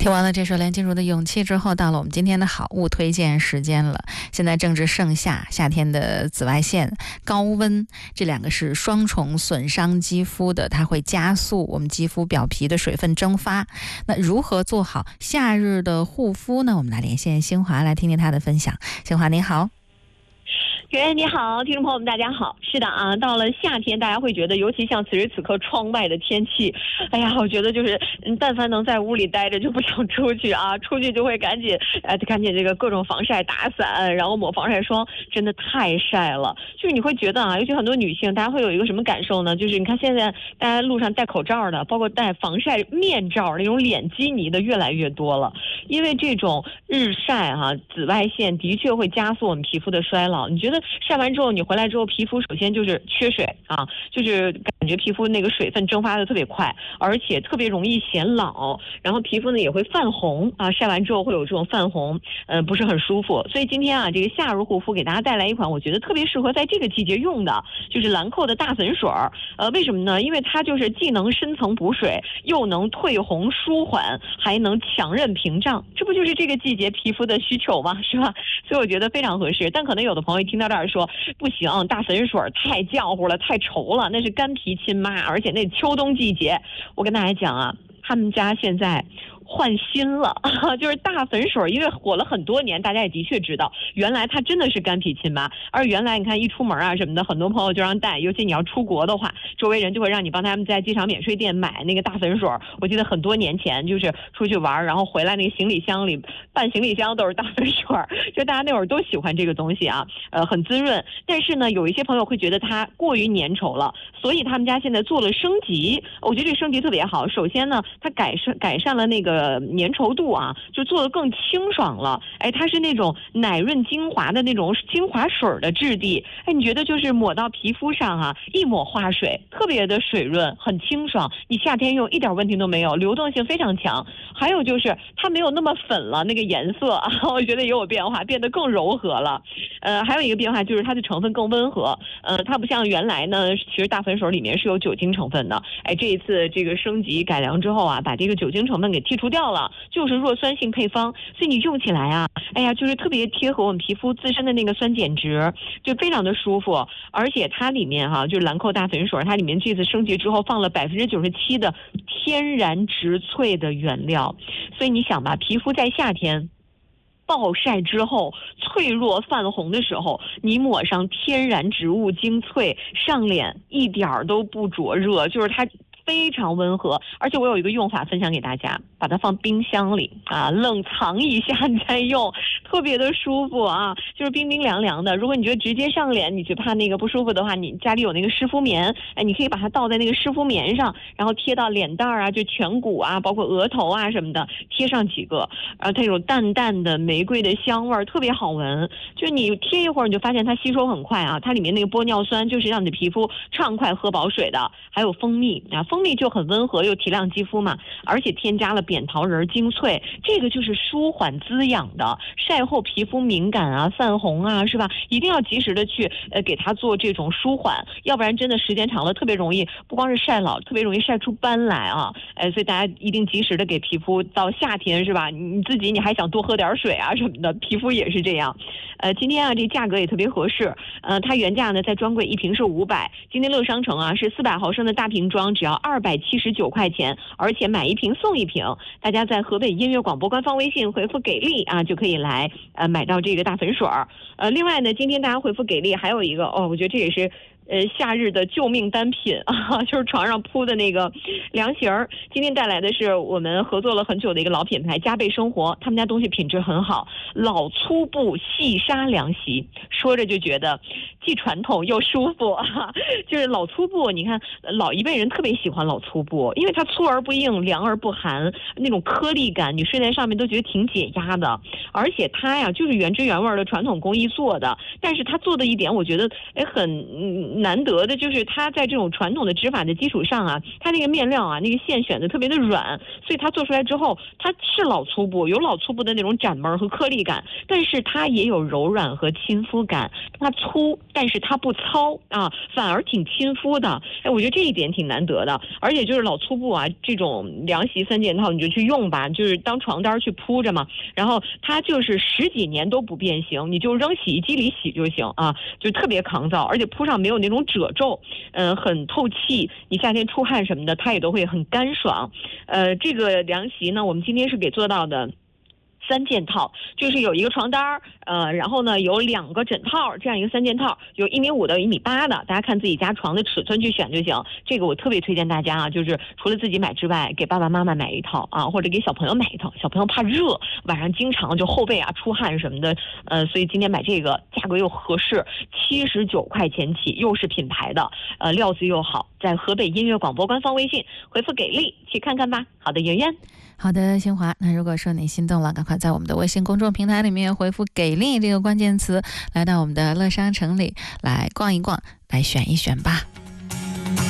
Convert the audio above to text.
听完了这首梁静茹的《勇气》之后，到了我们今天的好物推荐时间了。现在正值盛夏，夏天的紫外线、高温，这两个是双重损伤肌肤的，它会加速我们肌肤表皮的水分蒸发。那如何做好夏日的护肤呢？我们来连线新华，来听听她的分享。新华，您好。 袁你好，听众朋友们大家好。是的啊，到了夏天，大家会觉得，尤其像此时此刻窗外的天气，哎呀，我觉得就是但凡能在屋里待着就不想出去啊，出去就会赶紧这个各种防晒打伞，然后抹防晒霜，真的太晒了。就是你会觉得啊，尤其很多女性，大家会有一个什么感受呢？就是你看现在大家路上戴口罩的，包括戴防晒面罩那种脸基尼的越来越多了，因为这种日晒紫外线的确会加速我们皮肤的衰老。你觉得晒完之后，你回来之后，皮肤首先就是缺水啊，就是感觉皮肤那个水分蒸发的特别快，而且特别容易显老，然后皮肤呢也会泛红啊，晒完之后会有这种泛红，不是很舒服。所以今天啊，这个夏日护肤给大家带来一款我觉得特别适合在这个季节用的，就是兰蔻的大粉水。为什么呢？因为它就是既能深层补水，又能退红舒缓，还能强韧屏障，这不就是这个季节皮肤的需求吗？是吧？所以我觉得非常合适。但可能有的朋友一听到这儿说不行，大粉水太浆糊了，太稠了，那是干皮亲妈，而且那秋冬季节，我跟大家讲啊，他们家现在换新了，就是大粉水，因为火了很多年，大家也的确知道，原来它真的是干皮亲妈。而原来你看一出门啊什么的，很多朋友就让带，尤其你要出国的话，周围人就会让你帮他们在机场免税店买那个大粉水。我记得很多年前就是出去玩，然后回来那个行李箱里半行李箱都是大粉水，就大家那会儿都喜欢这个东西啊，很滋润。但是呢，有一些朋友会觉得它过于粘稠了，所以他们家现在做了升级。我觉得这个升级特别好。首先呢，它改善了那个粘稠度啊，就做得更清爽了。哎，它是那种奶润精华的那种精华水的质地。哎，你觉得就是抹到皮肤上啊，一抹化水，特别的水润，很清爽。你夏天用一点问题都没有，流动性非常强。还有就是它没有那么粉了，那个颜色啊，我觉得也有变化，变得更柔和了。还有一个变化就是它的成分更温和。它不像原来呢，其实大粉水里面是有酒精成分的。哎，这一次这个升级改良之后啊，把这个酒精成分给剔除掉了，就是弱酸性配方，所以你用起来啊，哎呀，就是特别贴合我们皮肤自身的那个酸碱值，就非常的舒服。而且它里面就是兰蔻大粉水，它里面这次升级之后放了97%的天然植萃的原料，所以你想吧，皮肤在夏天暴晒之后脆弱泛红的时候，你抹上天然植物精粹，上脸一点都不灼热，就是它非常温和。而且我有一个用法分享给大家，把它放冰箱里啊，冷藏一下你再用，特别的舒服啊，就是冰冰凉凉的。如果你觉得直接上脸你就怕那个不舒服的话，你家里有那个湿敷棉，哎，你可以把它倒在那个湿敷棉上，然后贴到脸蛋啊，就颧骨啊，包括额头啊什么的，贴上几个，然后它有淡淡的玫瑰的香味，特别好闻。就你贴一会儿你就发现它吸收很快啊，它里面那个玻尿酸就是让你的皮肤畅快喝饱水的，还有蜂蜜啊，蜂蜜就很温和又提亮肌肤嘛，而且添加了扁桃仁精粹，这个就是舒缓滋养的。晒后皮肤敏感啊、泛红啊，是吧？一定要及时的去给它做这种舒缓，要不然真的时间长了特别容易，不光是晒老，特别容易晒出斑来啊。所以大家一定及时的给皮肤，到夏天是吧？你自己你还想多喝点水啊什么的，皮肤也是这样。今天啊这价格也特别合适，它原价呢在专柜一瓶是500，今天乐商城啊是400毫升的大瓶装，只要279块钱，而且买一瓶送一瓶。大家在河北音乐广播官方微信回复给力啊，就可以来买到这个大粉水。另外呢，今天大家回复给力还有一个我觉得这也是夏日的救命单品啊，就是床上铺的那个凉席儿。今天带来的是我们合作了很久的一个老品牌加倍生活，他们家东西品质很好，老粗布细纱凉席，说着就觉得既传统又舒服啊。就是老粗布，你看老一辈人特别喜欢老粗布，因为它粗而不硬，凉而不寒，那种颗粒感，你睡在上面都觉得挺解压的。而且它呀就是原汁原味的传统工艺做的，但是它做的一点我觉得很难得的就是它在这种传统的织法的基础上啊，它那个面料啊，那个线选的特别的软，所以它做出来之后，它是老粗布，有老粗布的那种展门和颗粒感，但是它也有柔软和亲肤感。它粗，但是它不糙啊，反而挺亲肤的。哎，我觉得这一点挺难得的。而且就是老粗布啊，这种凉席3件套你就去用吧，就是当床单去铺着嘛。然后它就是10几年都不变形，你就扔洗衣机里洗就行啊，就特别抗造，而且铺上没有那种褶皱，很透气。你夏天出汗什么的，它也都会很干爽。这个凉席呢，我们今天是给做到的3件套，就是有一个床单然后呢有2个枕套，这样一个3件套，有1.5米到1.8米的，大家看自己家床的尺寸去选就行。这个我特别推荐大家啊，就是除了自己买之外，给爸爸妈妈买一套啊，或者给小朋友买一套。小朋友怕热，晚上经常就后背啊出汗什么的，所以今天买这个价格又合适，79块钱起，又是品牌的，料子又好，在河北音乐广播官方微信回复给力去看看吧。好的，圆圆。 好的，新华。那如果说你心动了，赶快在我们的微信公众平台里面回复“给力”这个关键词，来到我们的乐商城里来逛一逛，来选一选吧。